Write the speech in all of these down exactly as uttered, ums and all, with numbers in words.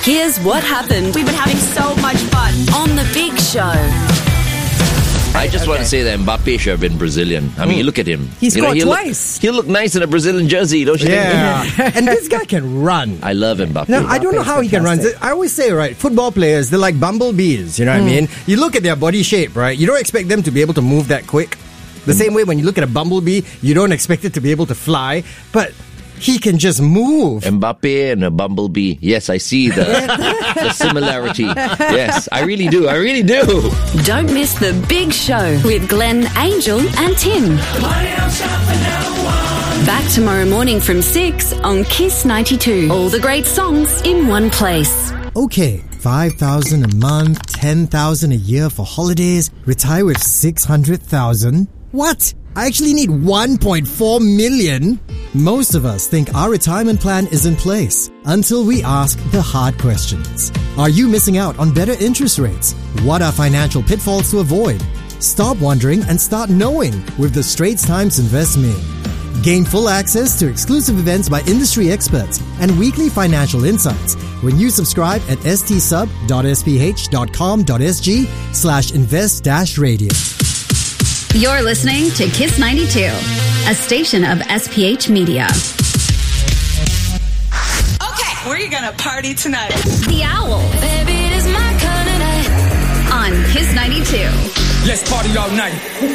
Here's what happened We've been having so much fun. on The Big Show. I just want to say that Mbappe should have been Brazilian. I mean, you look at him. He You know, scored he'll twice. Look, he'll look nice in a Brazilian jersey, don't you Yeah. think? And this guy can run. I love Mbappe. Now, I don't know how he can run. I always say, right, football players, they're like bumblebees, you know what I mean? You look at their body shape, right? You don't expect them to be able to move that quick. The same way when you look at a bumblebee, you don't expect it to be able to fly, but he can just move. Mbappe and a bumblebee. Yes, I see the, the similarity. Yes, I really do. I really do. Don't miss The Big Show with Glenn, Angel and Tim. Back tomorrow morning from six on Kiss ninety-two. All the great songs in one place. Okay, five thousand a month, ten thousand a year for holidays, retire with six hundred thousand. What? I actually need one point four million? Most of us think our retirement plan is in place until we ask the hard questions. Are you missing out on better interest rates? What are financial pitfalls to avoid? Stop wondering and start knowing with the Straits Times Invest Me. Gain full access to exclusive events by industry experts and weekly financial insights when you subscribe at stsub.sph.com.sg slash invest dash radio. You're listening to Kiss ninety-two, a station of S P H Media. Okay, where are you gonna party tonight? The Owl. Baby, it is my kind of night. On Kiss ninety-two. Let's party all night.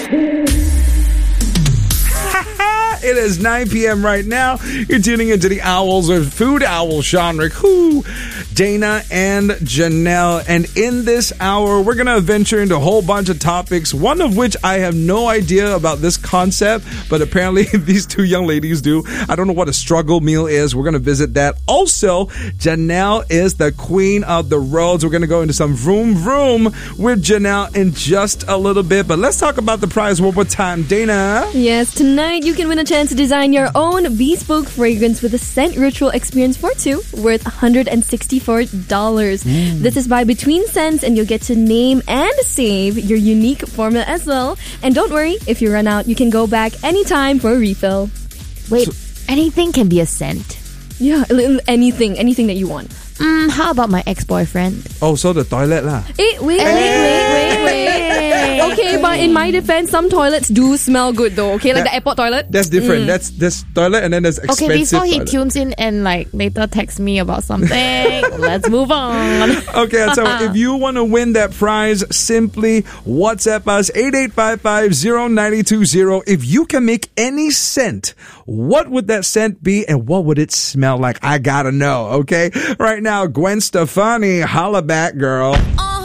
It is nine p.m. right now. You're tuning into the Owls with Food Owl Sean Rick, who, Dana, and Janelle. And in this hour, we're going to venture into a whole bunch of topics, one of which I have no idea about this concept, but apparently these two young ladies do. I don't know what a struggle meal is. We're going to visit that. Also, Janelle is the queen of the roads. We're going to go into some vroom vroom with Janelle in just a little bit. But let's talk about the prize one more time. Dana? Yes, tonight you can win a chance to design your own bespoke fragrance with a scent ritual experience for two worth one hundred sixty-four dollars. Mm. This is by Between Scents, and you'll get to name and save your unique formula as well. And don't worry, if you run out, you can go back anytime for a refill. Wait, so, anything can be a scent? Yeah, anything, anything that you want. Mm, how about my ex-boyfriend? Oh, so the toilet lah. Hey, wait, wait, wait, wait, wait. Okay, but in my defense, some toilets do smell good though. Okay, like that, the airport toilet. That's different. Mm. That's this toilet, and then there's expensive. Okay, before he toilet. tunes in and like later texts me about something, let's move on. Okay, so if you want to win that prize, simply WhatsApp us eight eight five five zero nine two zero. If you can make any scent, what would that scent be, and what would it smell like? I gotta know. Okay, right now, Gwen Stefani, holla back, girl.